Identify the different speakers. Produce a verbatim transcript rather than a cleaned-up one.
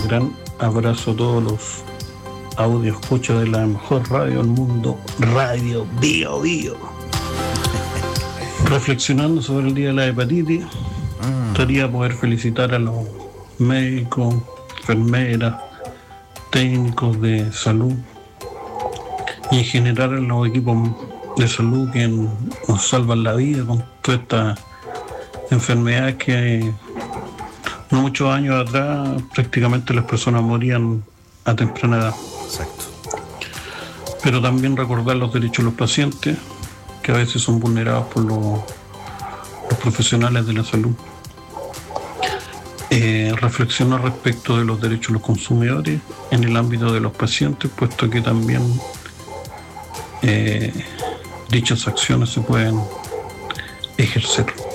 Speaker 1: Un gran abrazo a todos los audio escucha de la mejor radio del mundo, Radio Bio Bio. Reflexionando sobre el día de la hepatitis, mm. gustaría poder felicitar a los médicos, enfermeras, técnicos de salud y en general a los equipos de salud que nos salvan la vida con toda esta enfermedad que no muchos años atrás prácticamente las personas morían a temprana edad.
Speaker 2: Exacto.
Speaker 1: Pero también recordar los derechos de los pacientes, que a veces son vulnerados por los, los profesionales de la salud. Eh, reflexionar respecto de los derechos de los consumidores en el ámbito de los pacientes, puesto que también eh, dichas acciones se pueden ejercer.